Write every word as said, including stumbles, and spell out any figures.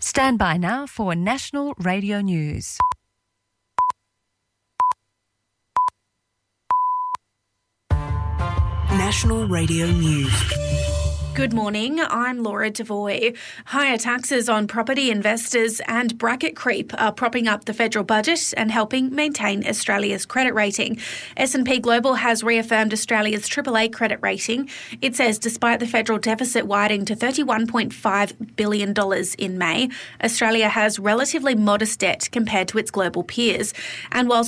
Stand by now for National Radio News. National Radio News. Good morning, I'm Laura Devoy. Higher taxes on property investors and bracket creep are propping up the federal budget and helping maintain Australia's credit rating. S and P Global has reaffirmed Australia's triple A credit rating. It says despite the federal deficit widening to thirty-one point five billion dollars in May, Australia has relatively modest debt compared to its global peers. And whilst